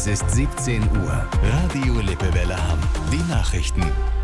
Es ist 17 Uhr. Radio Lippewelle Hamm. Die Nachrichten.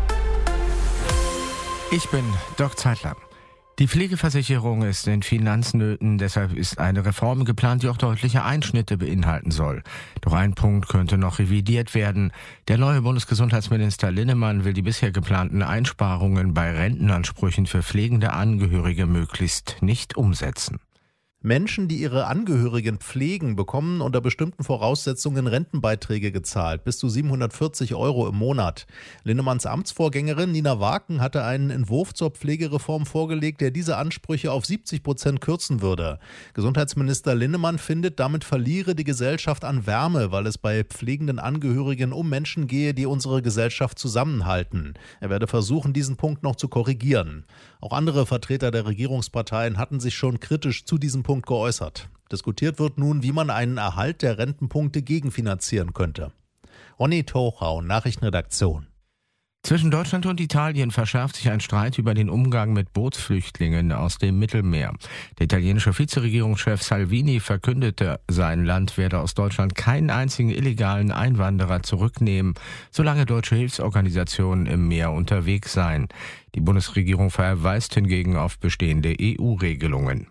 Ich bin Dirk Zeitler. Die Pflegeversicherung ist in Finanznöten, deshalb ist eine Reform geplant, die auch deutliche Einschnitte beinhalten soll. Doch ein Punkt könnte noch revidiert werden. Der neue Bundesgesundheitsminister Linnemann will die bisher geplanten Einsparungen bei Rentenansprüchen für pflegende Angehörige möglichst nicht umsetzen. Menschen, die ihre Angehörigen pflegen, bekommen unter bestimmten Voraussetzungen Rentenbeiträge gezahlt, bis zu 740 € im Monat. Linnemanns Amtsvorgängerin Nina Waken hatte einen Entwurf zur Pflegereform vorgelegt, der diese Ansprüche auf 70% kürzen würde. Gesundheitsminister Linnemann findet, damit verliere die Gesellschaft an Wärme, weil es bei pflegenden Angehörigen um Menschen gehe, die unsere Gesellschaft zusammenhalten. Er werde versuchen, diesen Punkt noch zu korrigieren. Auch andere Vertreter der Regierungsparteien hatten sich schon kritisch zu diesem Punkt geäußert. Diskutiert wird nun, wie man einen Erhalt der Rentenpunkte gegenfinanzieren könnte. Ronny Tochau, Nachrichtenredaktion. Zwischen Deutschland und Italien verschärft sich ein Streit über den Umgang mit Bootsflüchtlingen aus dem Mittelmeer. Der italienische Vizeregierungschef Salvini verkündete, sein Land werde aus Deutschland keinen einzigen illegalen Einwanderer zurücknehmen, solange deutsche Hilfsorganisationen im Meer unterwegs seien. Die Bundesregierung verweist hingegen auf bestehende EU-Regelungen.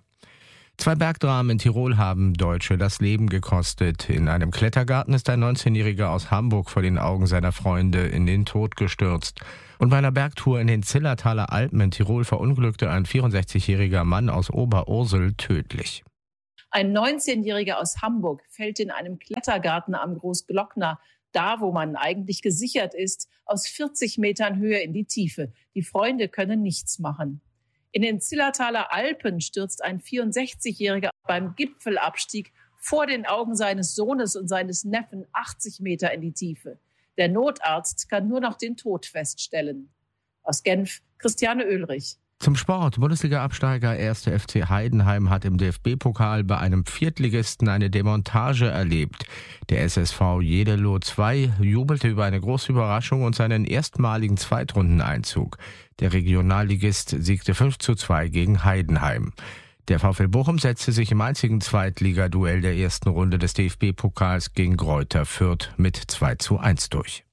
2 Bergdramen in Tirol haben Deutsche das Leben gekostet. In einem Klettergarten ist ein 19-Jähriger aus Hamburg vor den Augen seiner Freunde in den Tod gestürzt. Und bei einer Bergtour in den Zillertaler Alpen in Tirol verunglückte ein 64-jähriger Mann aus Oberursel tödlich. Ein 19-Jähriger aus Hamburg fällt in einem Klettergarten am Großglockner, da wo man eigentlich gesichert ist, aus 40 Metern Höhe in die Tiefe. Die Freunde können nichts machen. In den Zillertaler Alpen stürzt ein 64-Jähriger beim Gipfelabstieg vor den Augen seines Sohnes und seines Neffen 80 Meter in die Tiefe. Der Notarzt kann nur noch den Tod feststellen. Aus Genf, Christiane Oehlrich. Zum Sport. Bundesliga-Absteiger 1. FC Heidenheim hat im DFB-Pokal bei einem Viertligisten eine Demontage erlebt. Der SSV Jeddelo II jubelte über eine große Überraschung und seinen erstmaligen Zweitrundeneinzug. Der Regionalligist siegte 5:2 gegen Heidenheim. Der VfL Bochum setzte sich im einzigen Zweitligaduell der ersten Runde des DFB-Pokals gegen Greuther Fürth mit 2:1 durch.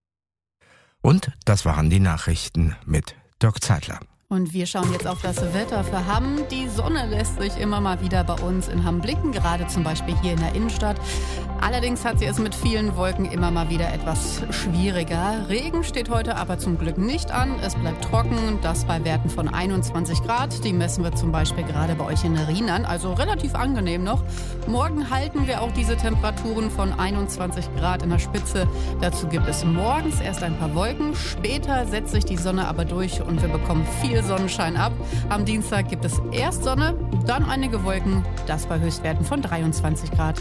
Und das waren die Nachrichten mit Dirk Zeitler. Und wir schauen jetzt auf das Wetter für Hamm. Die Sonne lässt sich immer mal wieder bei uns in Hamm blicken, gerade zum Beispiel hier in der Innenstadt. Allerdings hat sie es mit vielen Wolken immer mal wieder etwas schwieriger. Regen steht heute aber zum Glück nicht an. Es bleibt trocken, das bei Werten von 21 Grad. Die messen wir zum Beispiel gerade bei euch in Rheinland, also relativ angenehm noch. Morgen halten wir auch diese Temperaturen von 21 Grad in der Spitze. Dazu gibt es morgens erst ein paar Wolken. Später setzt sich die Sonne aber durch und wir bekommen viel Sonnenschein ab. Am Dienstag gibt es erst Sonne, dann einige Wolken, das bei Höchstwerten von 23 Grad.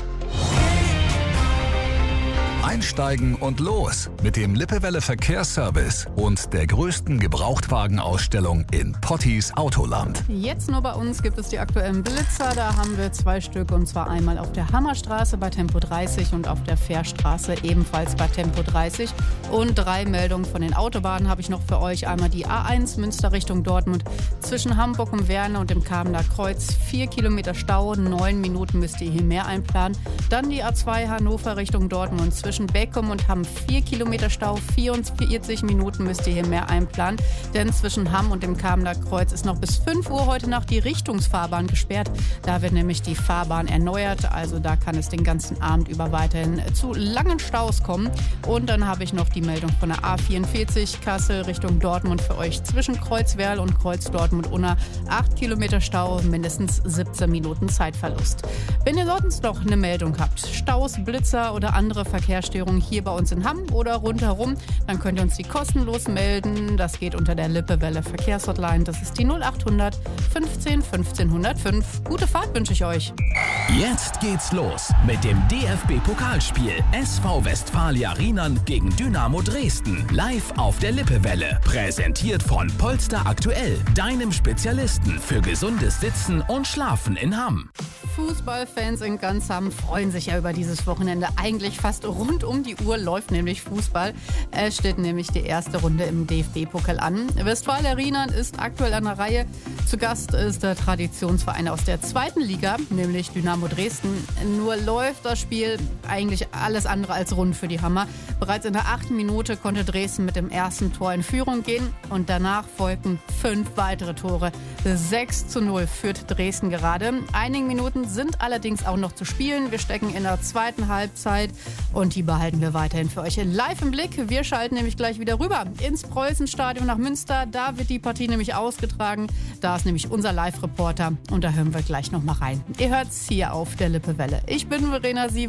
Einsteigen und los mit dem Lippewelle Verkehrsservice und der größten Gebrauchtwagenausstellung in Potties Autoland. Jetzt nur bei uns gibt es die aktuellen Blitzer. Da haben wir 2 Stück und zwar einmal auf der Hammerstraße bei Tempo 30 und auf der Fährstraße ebenfalls bei Tempo 30. Und 3 Meldungen von den Autobahnen habe ich noch für euch. Einmal die A1 Münster Richtung Dortmund zwischen Hamburg und Werne und dem Kamener Kreuz. 4 Kilometer Stau, 9 Minuten müsst ihr hier mehr einplanen. Dann die A2 Hannover Richtung Dortmund zwischen Beckum und Hamm 4 Kilometer Stau, 44 Minuten müsst ihr hier mehr einplanen, denn zwischen Hamm und dem Kamener Kreuz ist noch bis 5 Uhr heute Nacht die Richtungsfahrbahn gesperrt. Da wird nämlich die Fahrbahn erneuert, also da kann es den ganzen Abend über weiterhin zu langen Staus kommen. Und dann habe ich noch die Meldung von der A44 Kassel Richtung Dortmund für euch zwischen Kreuzwerl und Kreuz Dortmund-Unna. 8 Kilometer Stau, mindestens 17 Minuten Zeitverlust. Wenn ihr sonst noch eine Meldung habt, Staus, Blitzer oder andere Verkehrsstörungen hier bei uns in Hamm oder rundherum, dann könnt ihr uns die kostenlos melden. Das geht unter der Lippewelle Verkehrshotline. Das ist die 0800 15 1505. Gute Fahrt wünsche ich euch. Jetzt geht's los mit dem DFB-Pokalspiel SV Westfalia Rheinland gegen Dynamo Dresden. Live auf der Lippewelle. Präsentiert von Polster Aktuell, deinem Spezialisten für gesundes Sitzen und Schlafen in Hamm. Fußballfans in Ganzam freuen sich ja über dieses Wochenende. Eigentlich fast rund um die Uhr läuft nämlich Fußball. Es steht nämlich die erste Runde im DFB-Pokal an. Westfalia Rheinland ist aktuell an der Reihe. Zu Gast ist der Traditionsverein aus der 2. Liga, nämlich Dynamo Dresden. Nur läuft das Spiel eigentlich alles andere als rund für die Hammer. Bereits in der 8. Minute konnte Dresden mit dem ersten Tor in Führung gehen und danach folgten 5 weitere Tore. 6:0 führt Dresden gerade. Einige Minuten sind allerdings auch noch zu spielen. Wir stecken in der 2. Halbzeit und die behalten wir weiterhin für euch live im Blick. Wir schalten nämlich gleich wieder rüber ins Preußenstadion nach Münster. Da wird die Partie nämlich ausgetragen. Da ist nämlich unser Live-Reporter und da hören wir gleich noch mal rein. Ihr hört's hier auf der Lippewelle. Ich bin Verena Sievers.